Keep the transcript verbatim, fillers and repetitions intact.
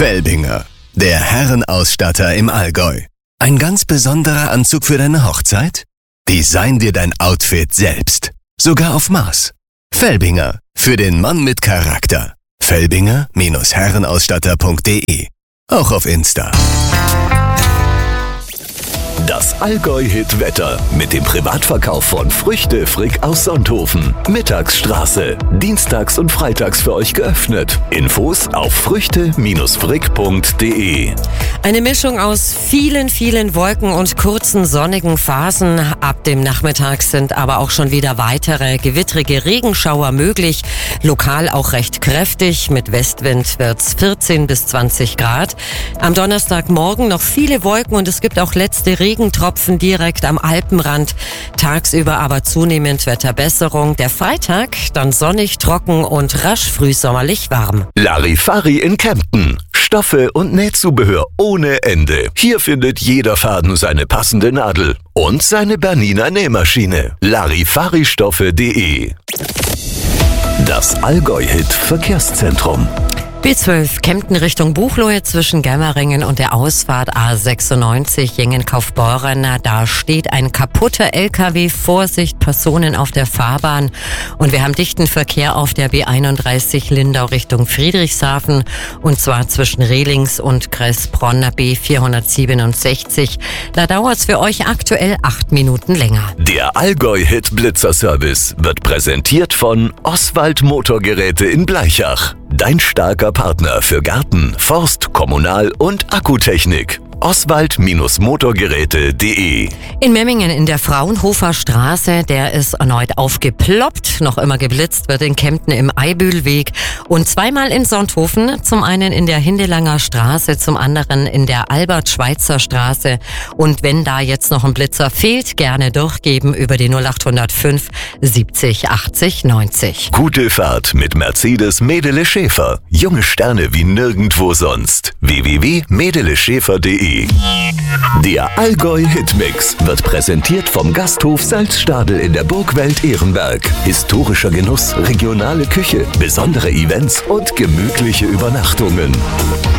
Felbinger, der Herrenausstatter im Allgäu. Ein ganz besonderer Anzug für deine Hochzeit? Design dir dein Outfit selbst. Sogar auf Maß. Felbinger, für den Mann mit Charakter. Felbinger Herrenausstatter punkt de. Auch auf Insta. Das Allgäu-Hit-Wetter mit dem Privatverkauf von Früchte Frick aus Sonthofen. Mittagsstraße. Dienstags und freitags für euch geöffnet. Infos auf früchte frick punkt de. Eine Mischung aus vielen, vielen Wolken und kurzen sonnigen Phasen. Ab dem Nachmittag sind aber auch schon wieder weitere gewittrige Regenschauer möglich. Lokal auch recht kräftig. Mit Westwind wird's vierzehn bis zwanzig Grad. Am Donnerstagmorgen noch viele Wolken und es gibt auch letzte Regentropfen direkt am Alpenrand. Tagsüber aber zunehmend Wetterbesserung. Der Freitag dann sonnig, trocken und rasch frühsommerlich warm. Larifari in Kempten. Stoffe und Nähzubehör ohne Ende. Hier findet jeder Faden seine passende Nadel und seine Bernina Nähmaschine. Larifaristoffe punkt de. Das Allgäu-Hit Verkehrszentrum. B zwölf Kempten Richtung Buchloe zwischen Gemmeringen und der Ausfahrt A sechsundneunzig Jengen-Kaufbeuren. Da steht ein kaputter L K W. Vorsicht, Personen auf der Fahrbahn. Und wir haben dichten Verkehr auf der B einunddreißig Lindau Richtung Friedrichshafen. Und zwar zwischen Rehlings und Kressbronn B vierhundertsiebenundsechzig. Da dauert's für euch aktuell acht Minuten länger. Der Allgäu-Hit Blitzer-Service wird präsentiert von Oswald Motorgeräte in Bleichach. Dein starker Partner für Garten, Forst, Kommunal- und Akkutechnik. Oswald Motorgeräte punkt de. In Memmingen in der Fraunhofer Straße, der ist erneut aufgeploppt. Noch immer geblitzt wird in Kempten im Eibühlweg und zweimal in Sonthofen. Zum einen in der Hindelanger Straße, zum anderen in der Albert-Schweitzer Straße. Und wenn da jetzt noch ein Blitzer fehlt, gerne durchgeben über die null acht null fünf siebzig achtzig neunzig. Gute Fahrt mit Mercedes Medele Schäfer. Junge Sterne wie nirgendwo sonst. w w w punkt medele schäfer punkt de. Der Allgäu-Hitmix wird präsentiert vom Gasthof Salzstadel in der Burgwelt Ehrenberg. Historischer Genuss, regionale Küche, besondere Events und gemütliche Übernachtungen.